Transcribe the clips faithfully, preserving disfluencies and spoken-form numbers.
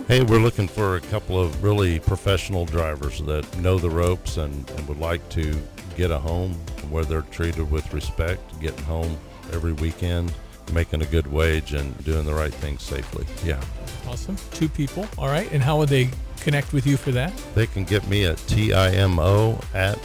Hey, we're looking for a couple of really professional drivers that know the ropes and, and would like to get a home where they're treated with respect, getting home every weekend, making a good wage, and doing the right thing safely. Yeah. Awesome. Two people. All right. And how would they connect with you for that? They can get me at timo at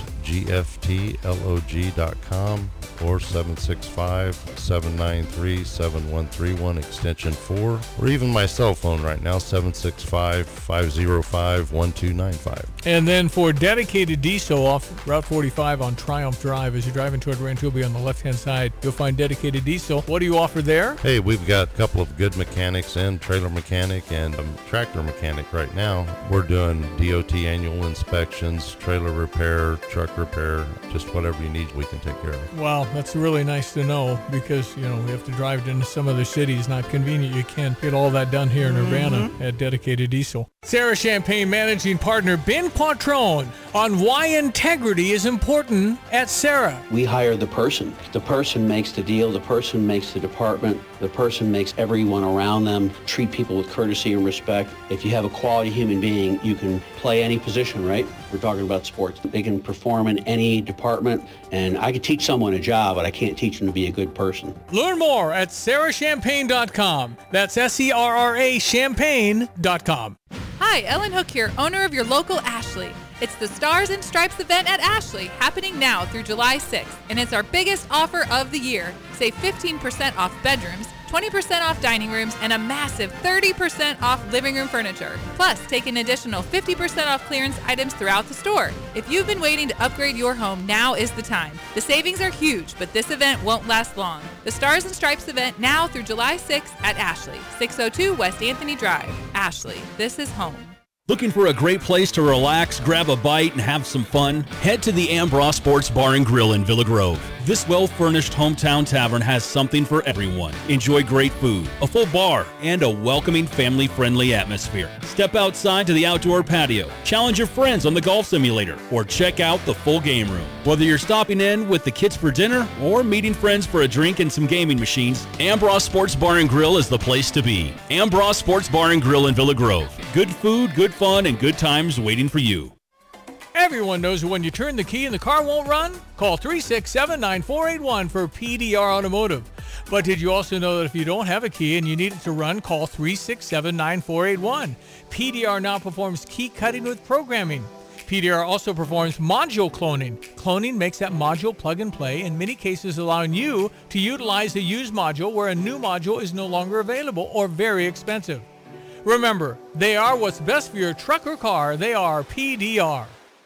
gftlog dot com or seven six five, seven nine three, seven one three one extension four, or even my cell phone right now, seven six five, five zero five, one two nine five. And then for dedicated diesel off Route forty-five on Triumph Drive, as you're driving toward Rantoul on the left-hand side, you'll find dedicated diesel. What do you offer there? Hey, we've got a couple of good mechanics in, trailer mechanic and um, tractor mechanic right now. We're doing D O T annual inspections, trailer repair, truck repair, just whatever you need, we can take care of. Wow, that's really nice to know, because, you know, we have to drive into some other cities. Not convenient. You can't get all that done here in Urbana mm-hmm. at Dedicated Diesel. Sarah Champagne Managing Partner Ben Quattrone on why integrity is important at Sarah. We hire the person. The person makes the deal. The person makes the department. The person makes everyone around them treat people with courtesy and respect. If you have a quality human being, you can play any position, right? We're talking about sports. They can perform in any department, and I could teach someone a job, but I can't teach them to be a good person. Learn more at sarah champagne dot com. That's S E R R A champagne dot com. Hi, Ellen Hook here, owner of your local Ashley. It's the Stars and Stripes event at Ashley, happening now through July sixth, and it's our biggest offer of the year. Save fifteen percent off bedrooms, twenty percent off dining rooms, and a massive thirty percent off living room furniture. Plus, take an additional fifty percent off clearance items throughout the store. If you've been waiting to upgrade your home, now is the time. The savings are huge, but this event won't last long. The Stars and Stripes event now through July sixth at Ashley, six oh two West Anthony Drive. Ashley, this is home. Looking for a great place to relax, grab a bite, and have some fun? Head to the Ambroise Sports Bar and Grill in Villa Grove. This well-furnished hometown tavern has something for everyone. Enjoy great food, a full bar, and a welcoming, family-friendly atmosphere. Step outside to the outdoor patio, challenge your friends on the golf simulator, or check out the full game room. Whether you're stopping in with the kids for dinner or meeting friends for a drink and some gaming machines, Ambroise Sports Bar and Grill is the place to be. Ambroise Sports Bar and Grill in Villa Grove. Good food, good fun, and good times waiting for you. Everyone knows that when you turn the key and the car won't run, call three six seven, nine four eight one for P D R Automotive. But did you also know that if you don't have a key and you need it to run, call three six seven, nine four eight one. P D R now performs key cutting with programming. P D R also performs module cloning. Cloning makes that module plug and play, in many cases allowing you to utilize a used module where a new module is no longer available or very expensive. Remember, they are what's best for your truck or car. They are P D R.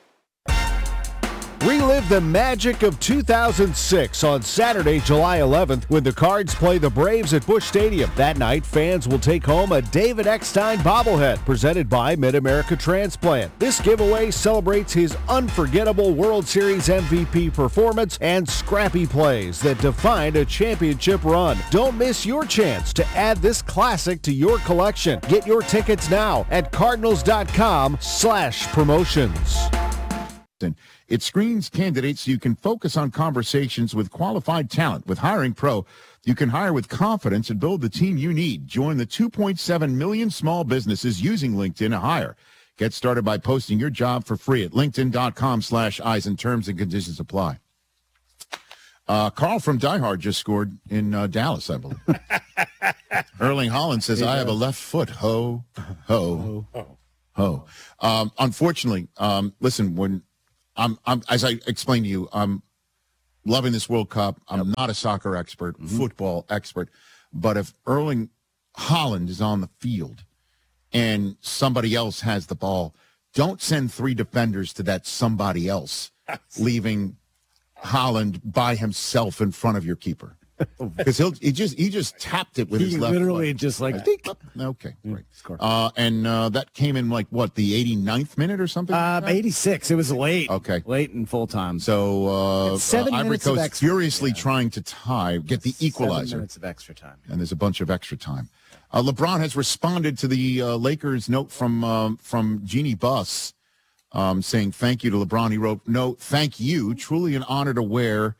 Relive the magic of two thousand six on Saturday, July eleventh, when the Cards play the Braves at Busch Stadium. That night, fans will take home a David Eckstein bobblehead presented by Mid-America Transplant. This giveaway celebrates his unforgettable World Series M V P performance and scrappy plays that defined a championship run. Don't miss your chance to add this classic to your collection. Get your tickets now at cardinals.com slash promotions. It screens candidates so you can focus on conversations with qualified talent. With Hiring Pro, you can hire with confidence and build the team you need. Join the two point seven million small businesses using LinkedIn to hire. Get started by posting your job for free at linkedin.com slash eyes and terms and conditions apply. Uh, Carl from Die Hard just scored in uh, Dallas, I believe. Erling Haaland says, I have a left foot. Ho, ho, ho. ho. Um, unfortunately, um, listen, when I'm, I'm, as I explained to you, I'm loving this World Cup. I'm yep. not a soccer expert, mm-hmm. football expert, but if Erling Haaland is on the field and somebody else has the ball, don't send three defenders to that somebody else, leaving Haaland by himself in front of your keeper. Because he'll he just he just tapped it with he his left literally foot. just like right. Okay, great. Uh, and uh, that came in like what, the eighty-ninth minute or something? Uh, like eighty-six. It was late. Okay, late in full time. So uh, seven uh, Ivory minutes of Coast extra, furiously yeah. trying to tie, get the equalizer. Seven minutes of extra time. And there's a bunch of extra time. Uh, LeBron has responded to the uh, Lakers note from um, from Jeannie Buss, um, saying thank you to LeBron. He wrote, "No, thank you. Truly an honor to wear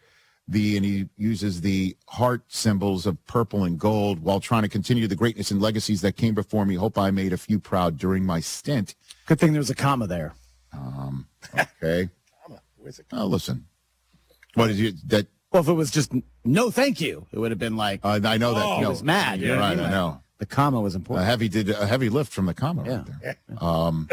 the and he uses the heart symbols of purple and gold while trying to continue the greatness and legacies that came before me. Hope I made a few proud during my stint. Good thing there was a comma there. Um, okay. Oh, listen. What did you that? Well, if it was just no, thank you, it would have been like. Uh, I know that. Oh, no, I was mad. You're You know what right. I mean? I know. The comma was A important. heavy did a heavy lift from the comma. Yeah. Right there. Um.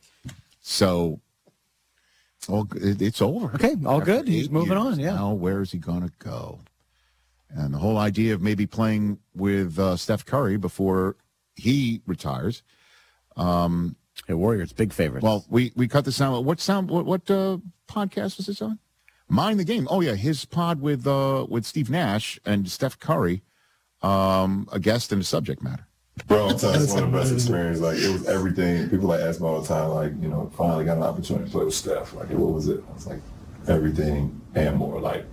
So. Well, it, it's over. Okay, all After good. He's eight moving years. on, yeah. Now, where is he going to go? And the whole idea of maybe playing with uh, Steph Curry before he retires. Um, hey, Warriors, big favorite. Well, we, we cut the sound. What sound? What, what uh, podcast was this on? Mind the Game. Oh yeah, his pod with uh, with Steve Nash and Steph Curry, um, a guest and a subject matter. Bro, I'm telling you, it's one of the best experiences. Like, it was everything. People like ask me all the time, like, you know, finally got an opportunity to play with Steph. Like, what was it? I was like, everything and more. Like,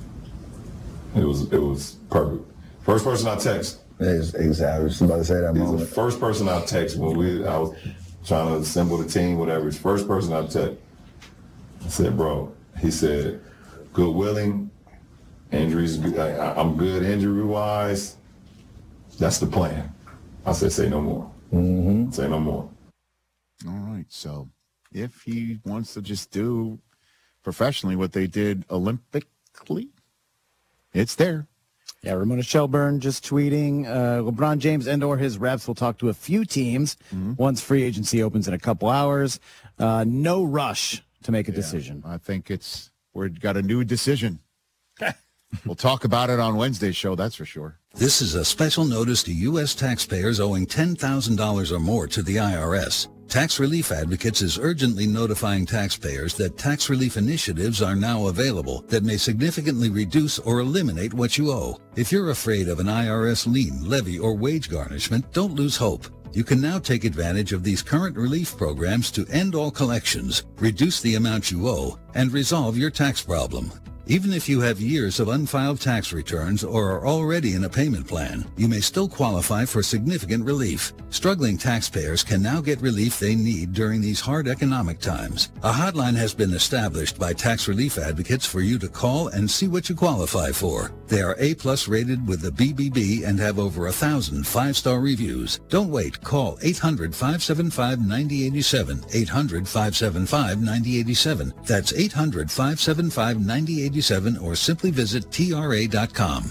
it was it was perfect. First person I text. Exactly. I was about to say that He's moment. the first person I text when we I was trying to assemble the team, whatever. He's the first person I text. I said, bro. He said, good willing. Injuries. I, I'm good injury wise. That's the plan. I said, say no more. Mm-hmm. Say no more. All right. So if he wants to just do professionally what they did Olympically, it's there. Yeah, Ramona Shelburne just tweeting, uh, LeBron James and or his reps will talk to a few teams Mm-hmm. once free agency opens in a couple hours. Uh, no rush to make a decision. I think it's we've got a new decision. We'll talk about it on Wednesday's show, that's for sure. This is a special notice to U S taxpayers owing ten thousand dollars or more to the I R S. Tax Relief Advocates is urgently notifying taxpayers that tax relief initiatives are now available that may significantly reduce or eliminate what you owe. If you're afraid of an I R S lien, levy, or wage garnishment, don't lose hope. You can now take advantage of these current relief programs to end all collections, reduce the amount you owe, and resolve your tax problem. Even if you have years of unfiled tax returns or are already in a payment plan, you may still qualify for significant relief. Struggling taxpayers can now get relief they need during these hard economic times. A hotline has been established by Tax Relief Advocates for you to call and see what you qualify for. They are A-plus rated with the B B B and have over a thousand five-star reviews. Don't wait. Call eight hundred, five seven five, nine zero eight seven, eight hundred, five seven five, nine zero eight seven. That's eight hundred, five seven five, nine zero eight seven or simply visit T R A dot com.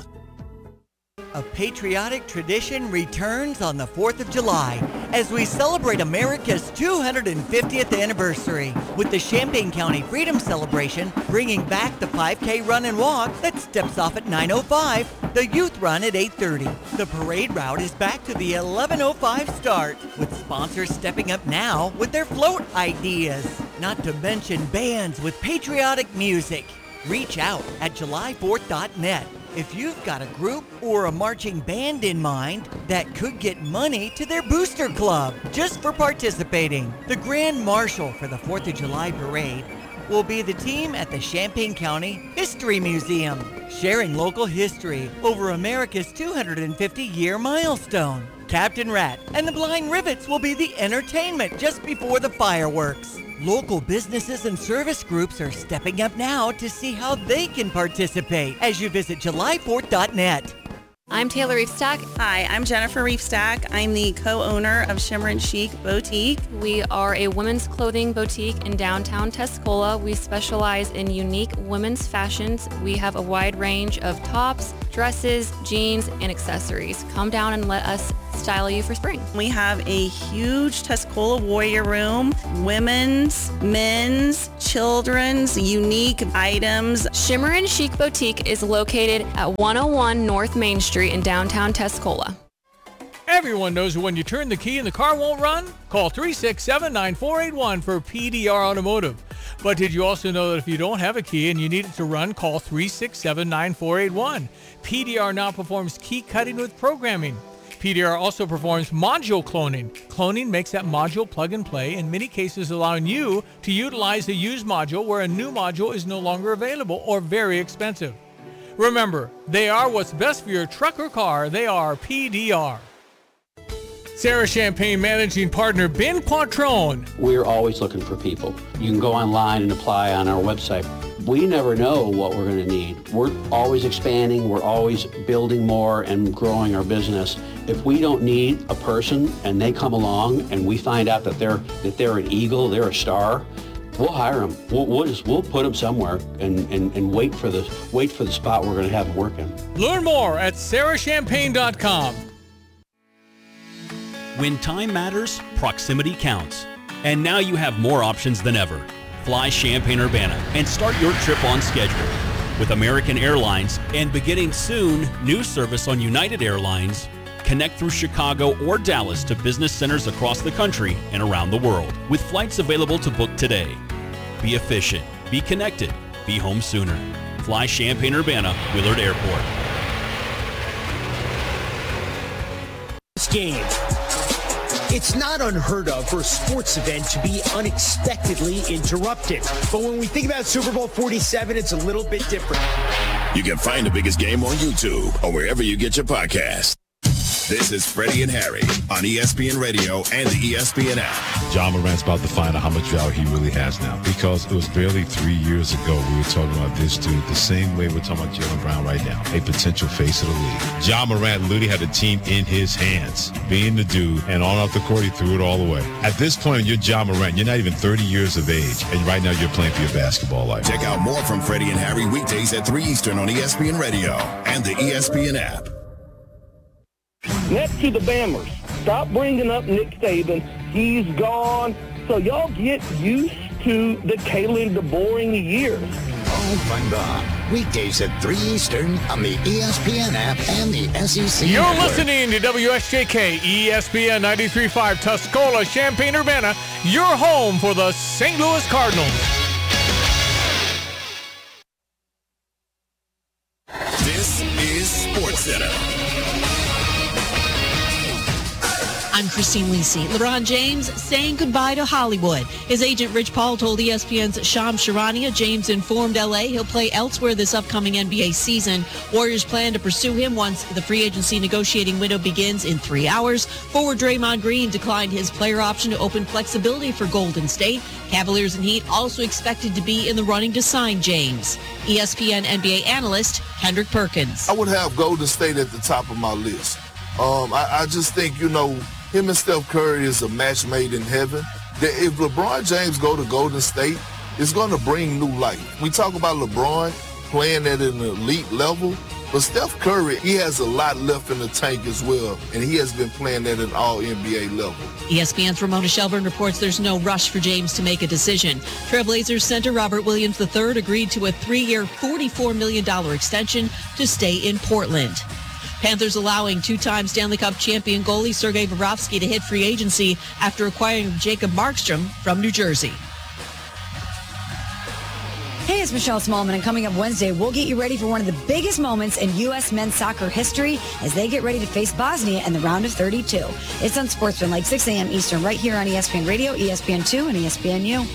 A patriotic tradition returns on the fourth of July as we celebrate America's two hundred fiftieth anniversary with the Champaign County Freedom Celebration bringing back the five K run and walk that steps off at nine oh five, the youth run at eight thirty. The parade route is back to the eleven oh five start with sponsors stepping up now with their float ideas, not to mention bands with patriotic music. Reach out at july fourth dot net if you've got a group or a marching band in mind that could get money to their booster club just for participating. The Grand Marshal for the fourth of July parade will be the team at the Champaign County History Museum, sharing local history over America's two hundred fifty year milestone. Captain Rat and the Blind Rivets will be the entertainment just before the fireworks. Local businesses and service groups are stepping up now to see how they can participate as you visit july fourth dot net. I'm Taylor Reefstack. Hi, I'm Jennifer Reefstack. I'm the co-owner of Shimmer and Chic Boutique. We are a women's clothing boutique in downtown Tuscola. We specialize in unique women's fashions. We have a wide range of tops, dresses, jeans, and accessories. Come down and let us style you for spring. We have a huge Tuscola Warrior Room, women's, men's, children's, unique items. Shimmer and Chic Boutique is located at one oh one North Main Street in downtown Tuscola. Everyone knows that when you turn the key and the car won't run, call three six seven, nine four eight one for P D R Automotive. But did you also know that if you don't have a key and you need it to run, call three six seven, nine four eight one. P D R now performs key cutting with programming. P D R also performs module cloning. Cloning makes that module plug and play, in many cases allowing you to utilize a used module where a new module is no longer available or very expensive. Remember, they are what's best for your truck or car. They are P D R. Sarah Champagne Managing Partner Ben Quattrone. We're always looking for people. You can go online and apply on our website. We never know what we're going to need. We're always expanding. We're always building more and growing our business. If we don't need a person and they come along and we find out that they're that they're an eagle, they're a star, we'll hire them. We'll we'll, just, we'll put them somewhere and, and, and wait for the wait for the spot we're going to have them working. Learn more at sarah champagne dot com. When time matters, proximity counts. And now you have more options than ever. Fly Champaign-Urbana and start your trip on schedule. With American Airlines and beginning soon, new service on United Airlines, connect through Chicago or Dallas to business centers across the country and around the world, with flights available to book today. Be efficient, be connected, be home sooner. Fly Champaign-Urbana, Willard Airport. This game. It's not unheard of for a sports event to be unexpectedly interrupted. But when we think about Super Bowl forty-seven, it's a little bit different. You can find the biggest game on YouTube or wherever you get your podcast. This is Freddie and Harry on E S P N Radio and the E S P N app. Ja Morant's about to find out how much value he really has now, because it was barely three years ago we were talking about this dude the same way we're talking about Jaylen Brown right now, a potential face of the league. Ja Morant literally had the team in his hands, being the dude, and on off the court he threw it all away. At this point, you're Ja Morant. You're not even thirty years of age, and right now you're playing for your basketball life. Check out more from Freddie and Harry weekdays at three Eastern on E S P N Radio and the E S P N app. Next to the Bammers, stop bringing up Nick Saban. He's gone. So y'all get used to the Kalen DeBoer years. Oh, my God. Weekdays at three Eastern on the E S P N app and the S E C You're network. listening to W S J K, E S P N ninety-three point five, Tuscola, Champaign-Urbana, your home for the Saint Louis Cardinals. This is SportsCenter. I'm Christine Lisi. LeBron James saying goodbye to Hollywood. His agent Rich Paul told E S P N's Shams Charania James informed L A he'll play elsewhere this upcoming N B A season. Warriors plan to pursue him once the free agency negotiating window begins in three hours. Forward Draymond Green declined his player option to open flexibility for Golden State. Cavaliers and Heat also expected to be in the running to sign James. E S P N N B A analyst Kendrick Perkins. I would have Golden State at the top of my list. Um, I, I just think, you know, him and Steph Curry is a match made in heaven. If LeBron James go to Golden State, it's going to bring new life. We talk about LeBron playing at an elite level, but Steph Curry, he has a lot left in the tank as well, and he has been playing at an all N B A level. E S P N's Ramona Shelburne reports there's no rush for James to make a decision. Trailblazers center Robert Williams the third agreed to a three-year, forty-four million dollars extension to stay in Portland. Panthers allowing two-time Stanley Cup champion goalie Sergei Bobrovsky to hit free agency after acquiring Jacob Markstrom from New Jersey. Hey, it's Michelle Smallman, and coming up Wednesday, we'll get you ready for one of the biggest moments in U S men's soccer history as they get ready to face Bosnia in the round of thirty-two. It's on Sportsman, like six a.m. Eastern, right here on E S P N Radio, E S P N two, and E S P N U.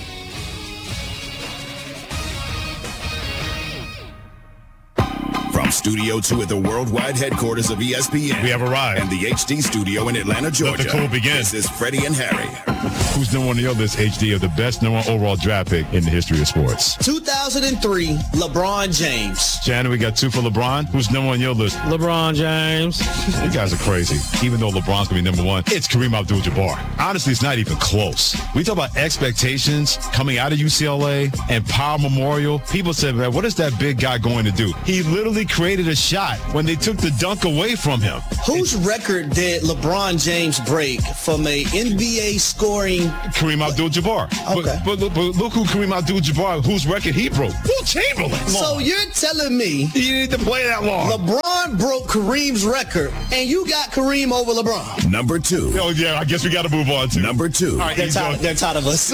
Studio two at the worldwide headquarters of E S P N. We have arrived. And the H D studio in Atlanta, Georgia. Let the cool begin. This is Freddie and Harry. Who's number one on your list, H D, of the best number one overall draft pick in the history of sports? two thousand three, LeBron James. Shannon, we got two for LeBron. Who's number one on your list? LeBron James. You guys are crazy. Even though LeBron's going to be number one, it's Kareem Abdul-Jabbar. Honestly, it's not even close. We talk about expectations coming out of U C L A and Power Memorial. People said, man, what is that big guy going to do? He literally created a shot when they took the dunk away from him. Whose record did LeBron James break from a N B A scoring? Kareem Abdul-Jabbar. Okay. But, but, but look who Kareem Abdul-Jabbar, whose record he broke. Will Chamberlain. So you're telling me you need to play that long. LeBron broke Kareem's record, and you got Kareem over LeBron. Number two. Oh, yeah, I guess we got to move on to. Number two. All right, they're, tired, they're tired of us.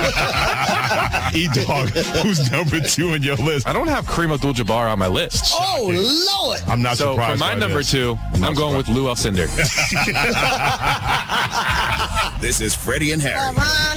E-Dog, who's number two on your list? I don't have Kareem Abdul-Jabbar on my list. Oh, Lord. I'm not so surprised for my by number this. two, I'm, I'm going surprised. with Lou Alcindor. This is Freddie and Harry.